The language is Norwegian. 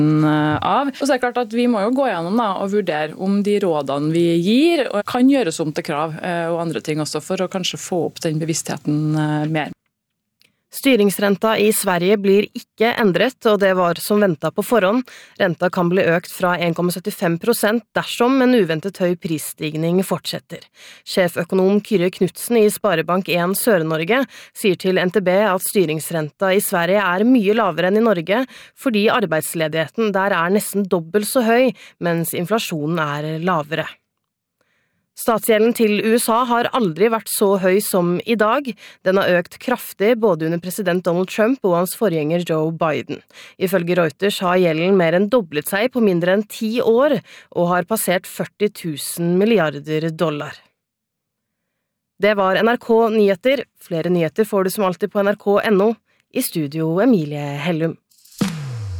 av. Og så er det klart at vi må jo gå gjennom og vurdere om de rådene vi gir kan gjøres om til krav og andre ting også, for å kanskje få opp den bevisstheten mer. Styringsrenta i Sverige blir ikke endret, og det var som ventet på forhånd. Renta kan bli økt fra 1,75% dersom en uventet høy prisstigning fortsetter. Sjeføkonom Kyrre Knudsen i Sparebank 1 Sør-Norge sier til NTB at styringsrenta i Sverige er mye lavere enn i Norge, fordi arbeidsledigheten der er nesten dobbelt så høy, mens inflasjonen er lavere. Statsgjelden til USA har aldri vært så høy som i dag. Den har økt kraftig både under president Donald Trump og hans forgjenger Joe Biden. Ifølge Reuters har gjelden mer enn doblet seg på mindre enn 10 år, og har passert 40 000 milliarder dollar. Det var NRK Nyheter. Flere nyheter får du som alltid på nrk.no. I studio Emilie Hellum.